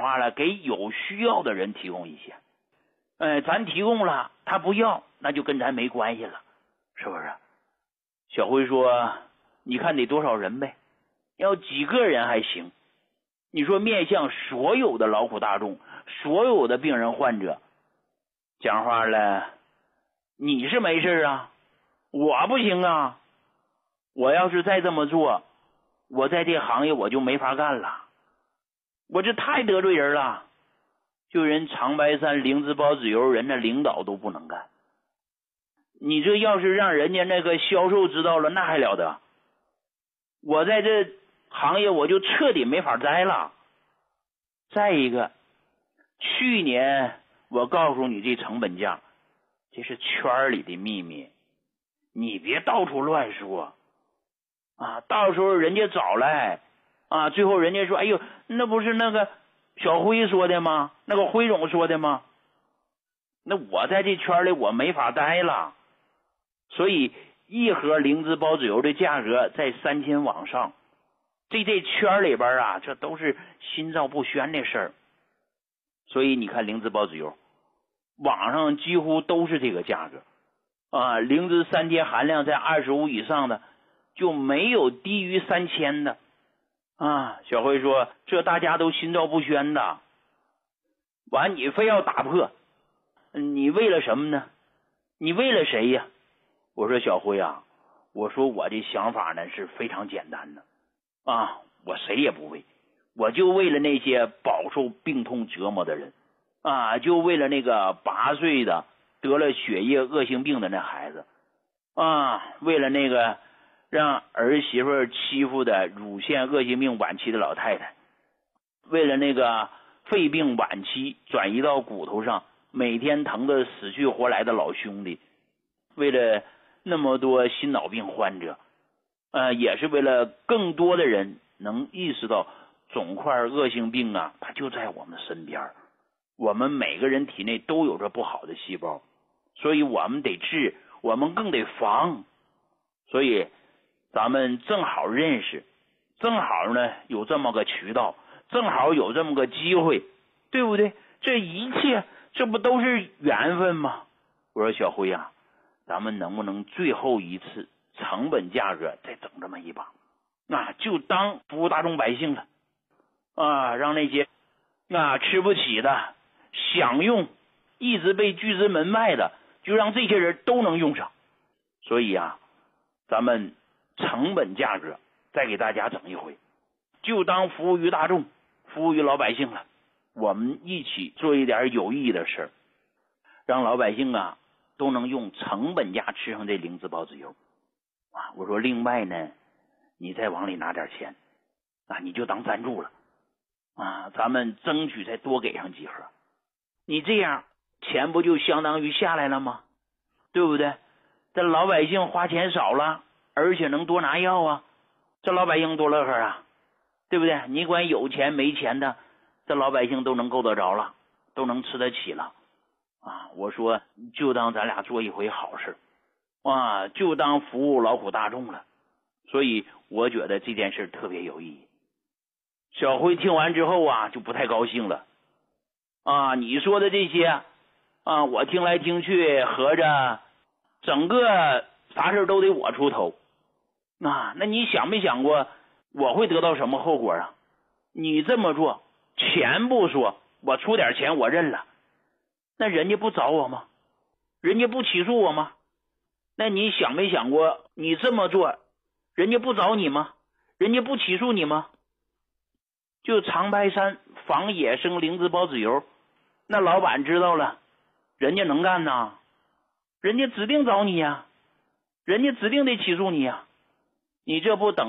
话了，给有需要的人提供一些。咱提供了，他不要，那就跟咱没关系了，是不是？小辉说，你看得多少人呗，要几个人还行。你说面向所有的劳苦大众，所有的病人患者，讲话了，你是没事啊，我不行啊。我要是再这么做，我在这行业我就没法干了，我这太得罪人了。就人长白山灵芝孢子油，人家领导都不能干。你这要是让人家那个销售知道了，那还了得？我在这行业我就彻底没法栽了。再一个，去年我告诉你这成本价，这是圈里的秘密，你别到处乱说啊！到时候人家找来啊，最后人家说，哎呦，那不是那个小辉说的吗？那个辉总说的吗？那我在这圈里我没法待了。所以一盒灵芝孢子油的价格在3000往上，这圈里边啊，这都是心照不宣的事儿。所以你看灵芝孢子油网上几乎都是这个价格啊，灵芝3天含量在25以上的就没有低于3000的啊。小辉说，这大家都心照不宣的，完你非要打破，你为了什么呢？你为了谁呀？我说小辉啊，我说我这想法呢是非常简单的啊，我谁也不为，我就为了那些饱受病痛折磨的人啊，就为了那个8岁的得了血液恶性病的那孩子啊，为了那个让儿媳妇欺负的乳腺恶性病晚期的老太太，为了那个肺病晚期转移到骨头上每天疼得死去活来的老兄弟，为了那么多心脑病患者，也是为了更多的人能意识到肿块恶性病啊，它就在我们身边，我们每个人体内都有着不好的细胞，所以我们得治，我们更得防。所以咱们正好认识，正好呢有这么个渠道，正好有这么个机会，对不对？这一切这不都是缘分吗？我说小辉啊，咱们能不能最后一次成本价格再整这么一把，那就当服务大众百姓了啊，让那些吃不起的想用一直被拒之门外的，就让这些人都能用上。所以啊，咱们成本价格再给大家整一回，就当服务于大众，服务于老百姓了。我们一起做一点有意义的事儿，让老百姓啊都能用成本价吃上这灵芝孢子油啊。我说另外呢，你再往里拿点钱啊，你就当赞助了啊，咱们争取再多给上几盒。你这样钱不就相当于下来了吗？对不对？这老百姓花钱少了，而且能多拿药啊，这老百姓多乐呵啊，对不对？你管有钱没钱的，这老百姓都能够得着了，都能吃得起了啊。我说就当咱俩做一回好事啊，就当服务劳苦大众了。所以我觉得这件事特别有意义。小辉听完之后啊，就不太高兴了啊，你说的这些啊，我听来听去，合着整个啥事都得我出头啊。那你想没想过我会得到什么后果啊？你这么做，钱不说，我出点钱我认了，那人家不找我吗？人家不起诉我吗？那你想没想过，你这么做，人家不找你吗？人家不起诉你吗？就长白山仿野生灵芝孢子油，那老板知道了，人家能干呐，人家指定找你呀，人家指定得起诉你呀，你这不等